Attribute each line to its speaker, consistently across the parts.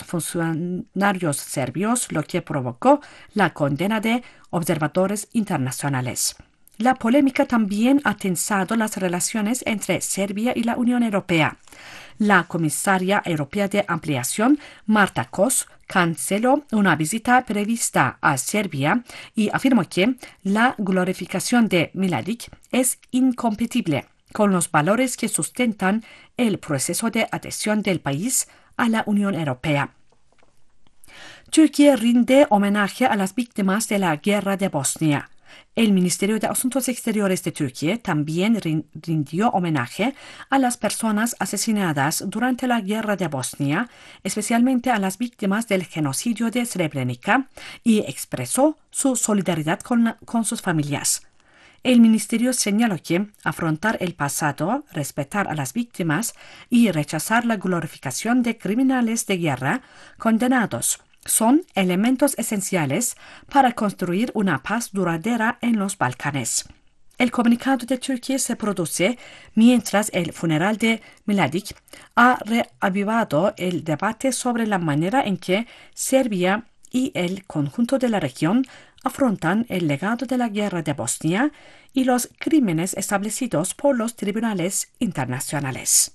Speaker 1: funcionarios serbios, lo que provocó la condena de observadores internacionales. La polémica también ha tensado las relaciones entre Serbia y la Unión Europea. La comisaria europea de ampliación, Marta Kos, canceló una visita prevista a Serbia y afirmó que la glorificación de Mladic es incompatible con los valores que sustentan el proceso de adhesión del país a la Unión Europea. Turquía rinde homenaje a las víctimas de la guerra de Bosnia. El Ministerio de Asuntos Exteriores de Turquía también rindió homenaje a las personas asesinadas durante la guerra de Bosnia, especialmente a las víctimas del genocidio de Srebrenica, y expresó su solidaridad con sus familias. El ministerio señaló que afrontar el pasado, respetar a las víctimas y rechazar la glorificación de criminales de guerra condenados son elementos esenciales para construir una paz duradera en los Balcanes. El comunicado de Turquía se produce mientras el funeral de Mladic ha reavivado el debate sobre la manera en que Serbia y el conjunto de la región afrontan el legado de la guerra de Bosnia y los crímenes establecidos por los tribunales internacionales.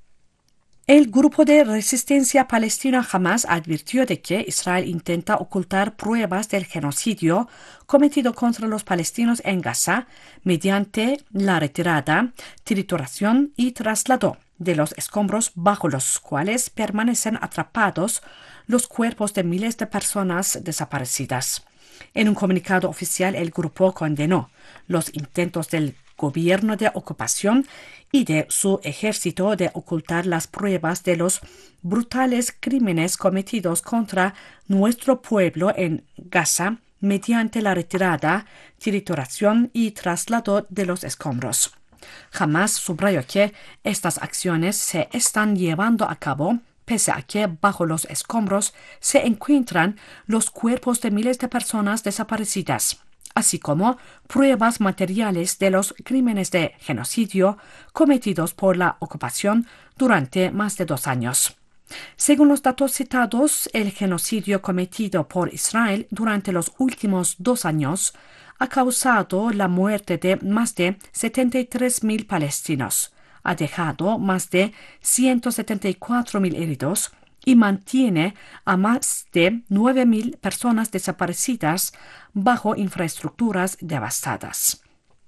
Speaker 1: El grupo de resistencia palestina Hamas advirtió de que Israel intenta ocultar pruebas del genocidio cometido contra los palestinos en Gaza mediante la retirada, trituración y traslado de los escombros bajo los cuales permanecen atrapados los cuerpos de miles de personas desaparecidas. En un comunicado oficial, el grupo condenó los intentos del gobierno de ocupación y de su ejército de ocultar las pruebas de los brutales crímenes cometidos contra nuestro pueblo en Gaza mediante la retirada, trituración y traslado de los escombros. Jamás subrayó que estas acciones se están llevando a cabo pese a que bajo los escombros se encuentran los cuerpos de miles de personas desaparecidas, así como pruebas materiales de los crímenes de genocidio cometidos por la ocupación durante más de 2 años. Según los datos citados, el genocidio cometido por Israel durante los últimos 2 años ha causado la muerte de más de 73.000 palestinos, ha dejado más de 174.000 heridos y mantiene a más de 9.000 personas desaparecidas bajo infraestructuras devastadas.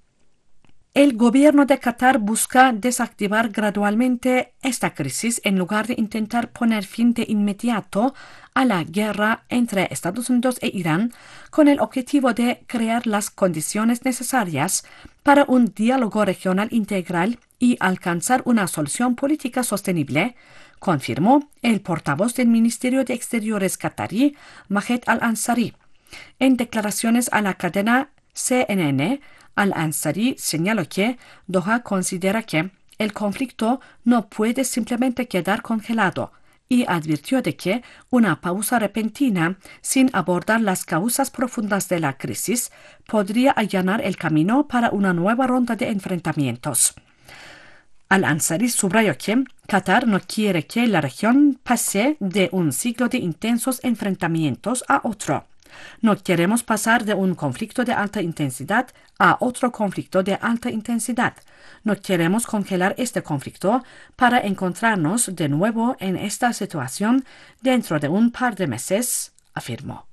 Speaker 1: El gobierno de Qatar busca desactivar gradualmente esta crisis en lugar de intentar poner fin de inmediato a la guerra entre Estados Unidos e Irán con el objetivo de crear las condiciones necesarias para un diálogo regional integral y alcanzar una solución política sostenible, confirmó el portavoz del Ministerio de Exteriores qatarí, Mahed Al-Ansari. En declaraciones a la cadena CNN, Al-Ansari señaló que Doha considera que el conflicto no puede simplemente quedar congelado y advirtió de que una pausa repentina sin abordar las causas profundas de la crisis podría allanar el camino para una nueva ronda de enfrentamientos. Al-Ansari subrayó que Qatar no quiere que la región pase de un ciclo de intensos enfrentamientos a otro. No queremos pasar de un conflicto de alta intensidad a otro conflicto de alta intensidad. No queremos congelar este conflicto para encontrarnos de nuevo en esta situación dentro de un par de meses, afirmó.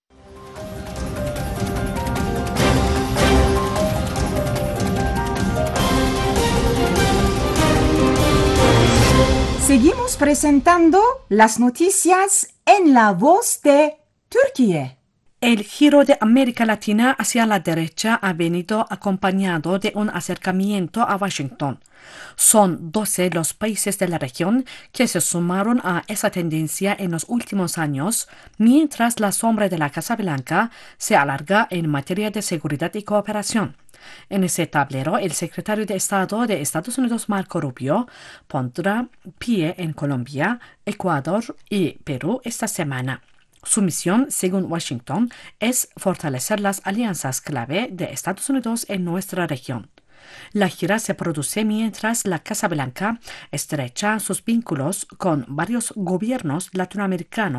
Speaker 2: Seguimos presentando las noticias en la voz de Turquía.
Speaker 1: El giro de América Latina hacia la derecha ha venido acompañado de un acercamiento a Washington. Son 12 los países de la región que se sumaron a esa tendencia en los últimos años, mientras la sombra de la Casa Blanca se alarga en materia de seguridad y cooperación. En ese tablero, el secretario de Estado de Estados Unidos, Marco Rubio, pondrá pie en Colombia, Ecuador y Perú esta semana. Su misión, según Washington, es fortalecer las alianzas clave de Estados Unidos en nuestra región. La gira se produce mientras la Casa Blanca estrecha sus vínculos con varios gobiernos latinoamericanos